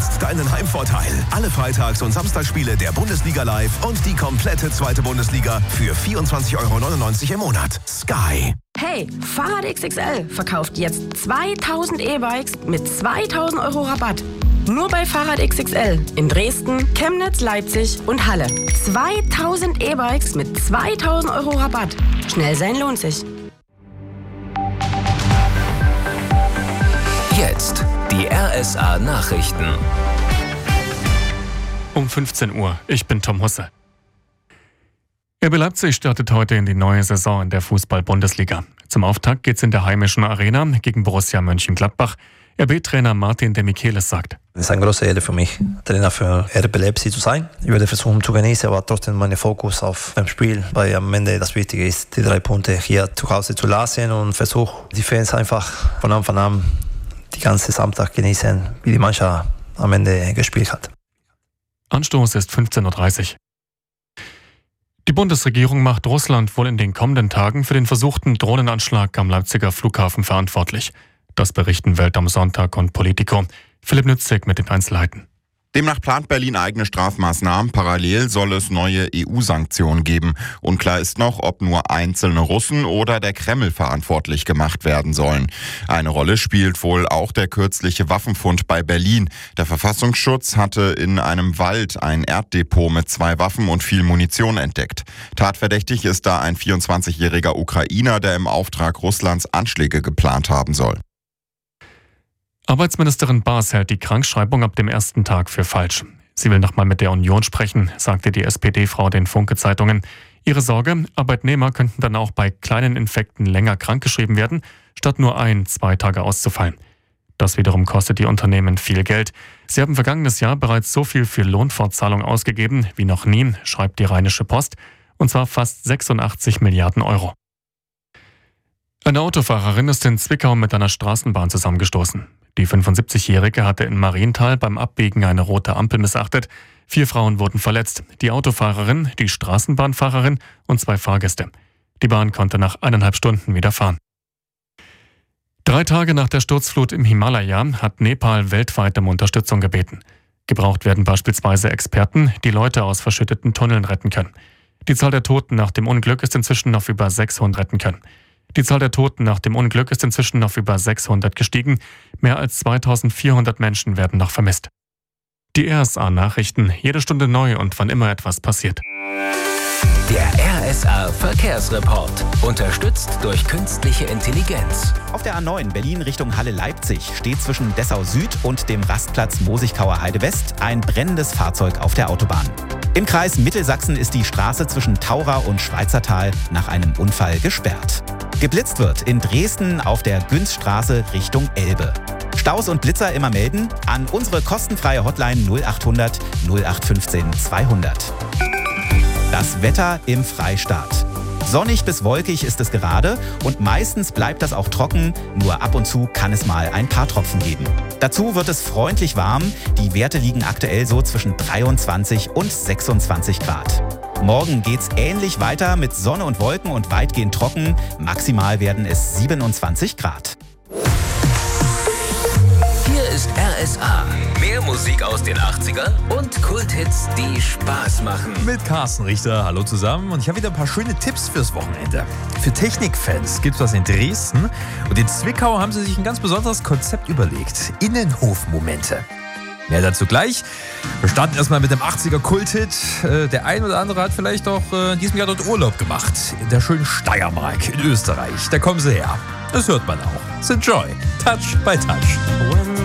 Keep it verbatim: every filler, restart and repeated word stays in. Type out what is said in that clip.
jetzt deinen Heimvorteil. Alle Freitags- und Samstagsspiele der Bundesliga live und die komplette zweite Bundesliga für vierundzwanzig Euro neunundneunzig im Monat. Sky. Hey, Fahrrad X X L verkauft jetzt zweitausend E-Bikes mit zweitausend Euro Rabatt. Nur bei Fahrrad X X L in Dresden, Chemnitz, Leipzig und Halle. zweitausend E-Bikes mit zweitausend Euro Rabatt. Schnell sein lohnt sich. Jetzt die R S A-Nachrichten. Um fünfzehn Uhr. Ich bin Tom Husse. R B Leipzig startet heute in die neue Saison in der Fußball-Bundesliga. Zum Auftakt geht's in der heimischen Arena gegen Borussia Mönchengladbach. R B-Trainer Martin de Michelis sagt: Es ist eine große Ehre für mich, Trainer für R B Leipzig zu sein. Ich werde versuchen zu genießen, aber trotzdem meinen Fokus auf dem Spiel, weil am Ende das Wichtige ist, die drei Punkte hier zu Hause zu lassen und versuche die Fans einfach von Anfang an die ganze Samstag genießen, wie die Mannschaft am Ende gespielt hat. Anstoß ist fünfzehn Uhr dreißig. Die Bundesregierung macht Russland wohl in den kommenden Tagen für den versuchten Drohnenanschlag am Leipziger Flughafen verantwortlich. Das berichten Welt am Sonntag und Politico. Philipp Nützig mit den Einzelheiten. Demnach plant Berlin eigene Strafmaßnahmen. Parallel soll es neue E U-Sanktionen geben. Unklar ist noch, ob nur einzelne Russen oder der Kreml verantwortlich gemacht werden sollen. Eine Rolle spielt wohl auch der kürzliche Waffenfund bei Berlin. Der Verfassungsschutz hatte in einem Wald ein Erddepot mit zwei Waffen und viel Munition entdeckt. Tatverdächtig ist da ein vierundzwanzigjähriger Ukrainer, der im Auftrag Russlands Anschläge geplant haben soll. Arbeitsministerin Baas hält die Krankschreibung ab dem ersten Tag für falsch. Sie will nochmal mit der Union sprechen, sagte die S P D-Frau den Funke-Zeitungen. Ihre Sorge: Arbeitnehmer könnten dann auch bei kleinen Infekten länger krankgeschrieben werden, statt nur ein, zwei Tage auszufallen. Das wiederum kostet die Unternehmen viel Geld. Sie haben vergangenes Jahr bereits so viel für Lohnfortzahlung ausgegeben wie noch nie, schreibt die Rheinische Post, und zwar fast sechsundachtzig Milliarden Euro. Eine Autofahrerin ist in Zwickau mit einer Straßenbahn zusammengestoßen. Die fünfundsiebzigjährige hatte in Marienthal beim Abbiegen eine rote Ampel missachtet. Vier Frauen wurden verletzt. Die Autofahrerin, die Straßenbahnfahrerin und zwei Fahrgäste. Die Bahn konnte nach eineinhalb Stunden wieder fahren. Drei Tage nach der Sturzflut im Himalaya hat Nepal weltweit um Unterstützung gebeten. Gebraucht werden beispielsweise Experten, die Leute aus verschütteten Tunneln retten können. Die Zahl der Toten nach dem Unglück ist inzwischen auf über sechshundert retten können. Die Zahl der Toten nach dem Unglück ist inzwischen auf über sechshundert gestiegen. Mehr als zweitausendvierhundert Menschen werden noch vermisst. Die R S A-Nachrichten, jede Stunde neu und wann immer etwas passiert. Der R S A-Verkehrsreport. Unterstützt durch künstliche Intelligenz. Auf der A neun Berlin Richtung Halle-Leipzig steht zwischen Dessau Süd und dem Rastplatz Mosigkauer Heide West ein brennendes Fahrzeug auf der Autobahn. Im Kreis Mittelsachsen ist die Straße zwischen Taura und Schweizertal nach einem Unfall gesperrt. Geblitzt wird in Dresden auf der Günzstraße Richtung Elbe. Staus und Blitzer immer melden an unsere kostenfreie Hotline null achthundert null acht fünfzehn zweihundert. Das Wetter im Freistaat. Sonnig bis wolkig ist es gerade und meistens bleibt das auch trocken, nur ab und zu kann es mal ein paar Tropfen geben. Dazu wird es freundlich warm, die Werte liegen aktuell so zwischen dreiundzwanzig und sechsundzwanzig Grad. Morgen geht's ähnlich weiter mit Sonne und Wolken und weitgehend trocken, maximal werden es siebenundzwanzig Grad. Hier ist R S A. Mehr Musik aus den achtzigern und Kulthits, die Spaß machen. Mit Carsten Richter, hallo zusammen. Und ich habe wieder ein paar schöne Tipps fürs Wochenende. Für Technikfans gibt es was in Dresden. Und in Zwickau haben sie sich ein ganz besonderes Konzept überlegt. Innenhofmomente. Mehr dazu gleich. Wir starten erstmal mit dem achtziger-Kulthit. Der ein oder andere hat vielleicht auch in diesem Jahr dort Urlaub gemacht. In der schönen Steiermark in Österreich. Da kommen sie her. Das hört man auch. Enjoy. Touch by Touch.